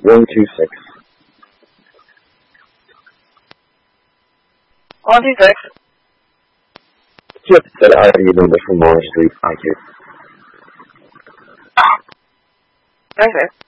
126. 126. Chip said ID number from Moore Street. IQ. Okay.